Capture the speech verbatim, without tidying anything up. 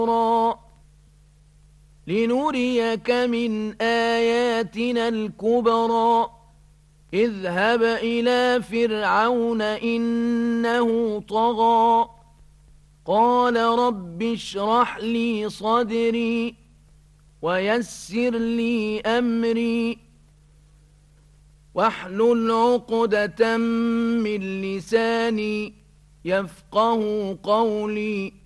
لنريك من آياتنا الكبرى اذهب إلى فرعون إنه طغى قال رب اشرح لي صدري ويسر لي أمري واحلل عقدة من لساني يفقه قولي